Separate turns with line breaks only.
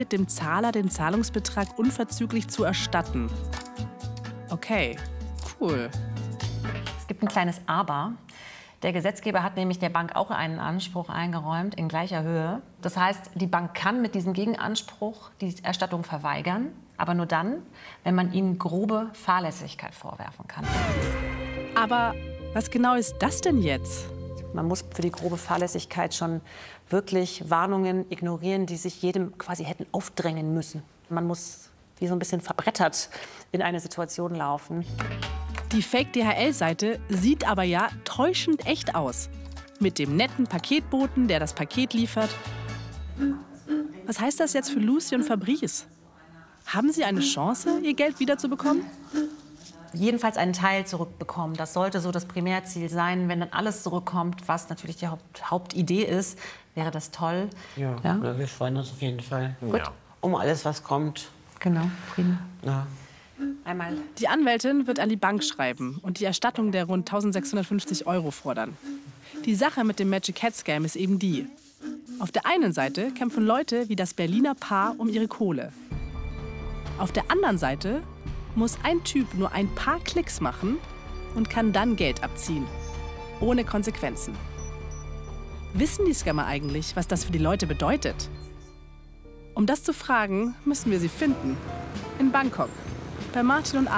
dem Zahler den Zahlungsbetrag unverzüglich zu erstatten. Okay, cool.
Es gibt ein kleines Aber. Der Gesetzgeber hat nämlich der Bank auch einen Anspruch eingeräumt in gleicher Höhe. Das heißt, die Bank kann mit diesem Gegenanspruch die Erstattung verweigern, aber nur dann, wenn man ihnen grobe Fahrlässigkeit vorwerfen kann.
Aber was genau ist das denn jetzt?
Man muss für die grobe Fahrlässigkeit schon wirklich Warnungen ignorieren, die sich jedem quasi hätten aufdrängen müssen. Man muss wie so ein bisschen verbrettert in eine Situation laufen.
Die Fake-DHL-Seite sieht aber ja täuschend echt aus. Mit dem netten Paketboten, der das Paket liefert. Was heißt das jetzt für Lucy und Fabrice? Haben sie eine Chance, ihr Geld wiederzubekommen?
Jedenfalls einen Teil zurückbekommen. Das sollte so das Primärziel sein. Wenn dann alles zurückkommt, was natürlich die Hauptidee ist, wäre das toll.
Ja, wir freuen uns auf jeden Fall.
Gut.
Ja. Um alles, was kommt.
Genau, Frieden.
Ja.
Einmal.
Die Anwältin wird an die Bank schreiben und die Erstattung der rund 1.650 € fordern. Die Sache mit dem Magic Hat Scam ist eben die: Auf der einen Seite kämpfen Leute wie das Berliner Paar um ihre Kohle. Auf der anderen Seite muss ein Typ nur ein paar Klicks machen und kann dann Geld abziehen. Ohne Konsequenzen. Wissen die Scammer eigentlich, was das für die Leute bedeutet? Um das zu fragen, müssen wir sie finden. In Bangkok. Bei Martin und